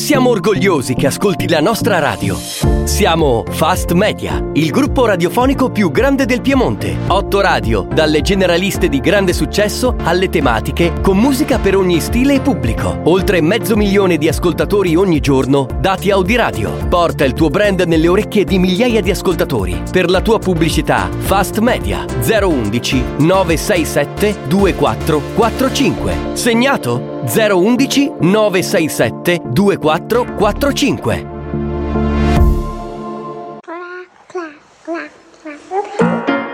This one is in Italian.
Siamo orgogliosi che ascolti la nostra radio. Siamo Fast Media, il gruppo radiofonico più grande del Piemonte. 8 radio, dalle generaliste di grande successo alle tematiche, con musica per ogni stile e pubblico. Oltre 500.000 di ascoltatori ogni giorno, dati Audiradio. Porta il tuo brand nelle orecchie di migliaia di ascoltatori. Per la tua pubblicità, Fast Media 011 967 2445. Segnato? 011 967 2445.